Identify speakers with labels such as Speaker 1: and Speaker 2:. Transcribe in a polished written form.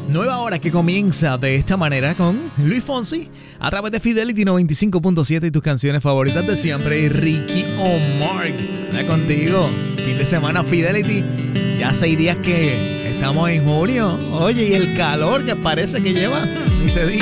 Speaker 1: Nueva hora que comienza de esta manera con Luis Fonsi a través de Fidelity 95.7 y tus canciones favoritas de siempre. Y Ricky Omar, está contigo. Fin de semana Fidelity. Ya 6 días que estamos en julio. Oye, y el calor que parece que lleva, ni se diga.